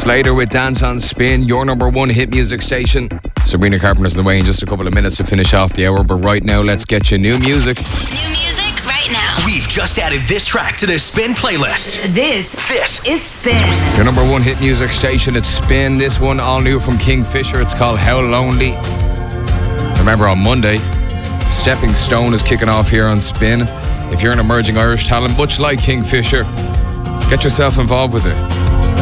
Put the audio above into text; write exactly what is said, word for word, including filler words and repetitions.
Slater with Dance on Spin, your number one hit music station. Sabrina Carpenter's on the way in just a couple of minutes to finish off the hour, but right now let's get you new music. New music right now. We've just added this track to the Spin playlist. This, this is Spin. Your number one hit music station, it's Spin. This one all new from Kingfisher. It's called How Lonely. Remember on Monday, Stepping Stone is kicking off here on Spin. If you're an emerging Irish talent, much like Kingfisher, get yourself involved with it.